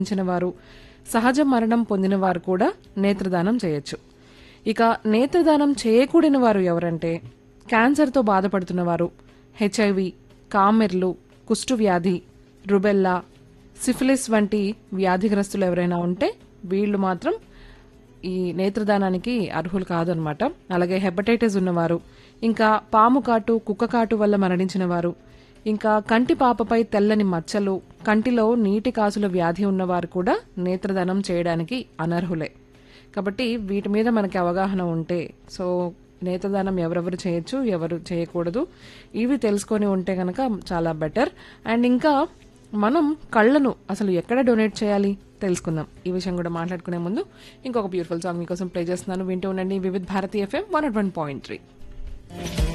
మరణించిన వారు, సహజ మరణం పొందిన వారు కూడా నేత్రదానం చేయొచ్చు. ఇక నేత్రదానం చేయకూడని వారు ఎవరంటే క్యాన్సర్తో బాధపడుతున్నవారు, హెచ్ఐవి, కామెర్లు, కుష్టు వ్యాధి, రుబెల్లా, సిఫిలిస్ వంటి వ్యాధిగ్రస్తులు ఎవరైనా ఉంటే వీళ్ళు మాత్రం ఈ నేత్రదానానికి అర్హులు కాదనమాట. అలాగే హెపటైటిస్ ఉన్నవారు, ఇంకా పాము కాటు, కుక్క కాటు వల్ల మరణించిన వారు, ఇంకా కంటి పాపపై తెల్లని మచ్చలు, కంటిలో నీటి కాసుల వ్యాధి ఉన్నవారు కూడా నేత్రదానం చేయడానికి అనర్హులే. కాబట్టి వీటి మీద మనకి అవగాహన ఉంటే సో నేత్రదానం ఎవరెవరు చేయొచ్చు, ఎవరు చేయకూడదు, ఇవి తెలుసుకొని ఉంటే కనుక చాలా బెటర్. అండ్ ఇంకా మనం కళ్ళను అసలు ఎక్కడ డొనేట్ చేయాలి తెలుసుకుందాం. ఈ విషయం కూడా మాట్లాడుకునే ముందు ఇంకొక బ్యూటిఫుల్ సాంగ్ మీకోసం ప్లే చేస్తున్నాను. వింటూ ఉండండి వివిధ్ భారతి FM 101.3.